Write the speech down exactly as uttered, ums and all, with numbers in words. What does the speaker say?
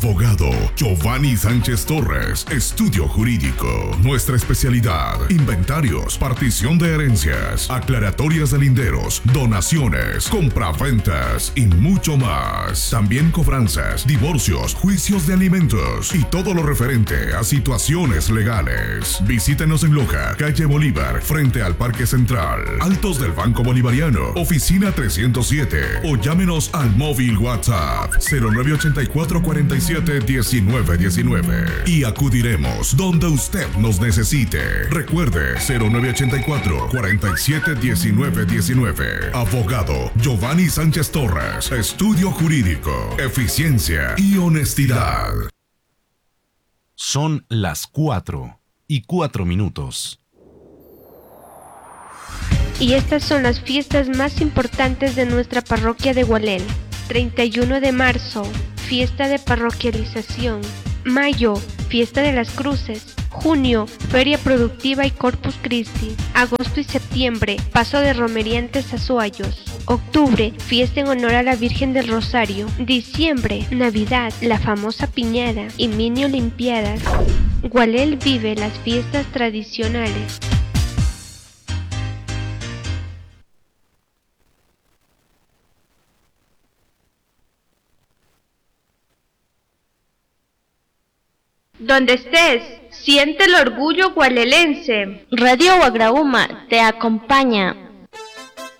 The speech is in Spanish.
Abogado Giovanni Sánchez Torres, Estudio Jurídico. Nuestra especialidad: inventarios, partición de herencias, aclaratorias de linderos, donaciones, compraventas y mucho más. También cobranzas, divorcios, juicios de alimentos y todo lo referente a situaciones legales. Visítenos en Loja, calle Bolívar, frente al Parque Central, Altos del Banco Bolivariano, oficina trescientos siete, o llámenos al móvil WhatsApp cero nueve ocho cuatro cuatro siete uno nueve uno nueve y acudiremos donde usted nos necesite. Recuerde, cero nueve ocho cuatro cuatro siete uno nueve uno nueve. Abogado Giovanni Sánchez Torres, Estudio Jurídico, eficiencia y honestidad. Son las cuatro y cuatro minutos. Y estas son las fiestas más importantes de nuestra parroquia de Gualén. treinta y uno de marzo, fiesta de parroquialización. Mayo, fiesta de las cruces. Junio, feria productiva y Corpus Christi. Agosto y septiembre, paso de romería en Tezazuayos. Octubre, fiesta en honor a la Virgen del Rosario. Diciembre, Navidad, la famosa piñada y mini olimpiadas. Gualén vive las fiestas tradicionales. Donde estés, siente el orgullo gualelense. Radio Guagrauma te acompaña.